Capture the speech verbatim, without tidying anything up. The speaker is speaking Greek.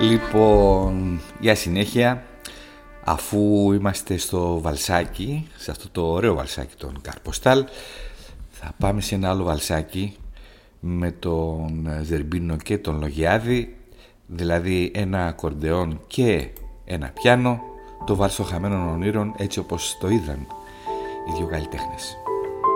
Λοιπόν, για συνέχεια, αφού είμαστε στο βαλσάκι, σε αυτό το ωραίο βαλσάκι των Καρποστάλ, θα πάμε σε ένα άλλο βαλσάκι με τον Ζερμπίνο και τον Λογιάδη, δηλαδή ένα ακορντεόν και ένα πιάνο, το βάλσο χαμένων ονείρων έτσι όπως το είδαν οι δύο καλλιτέχνες.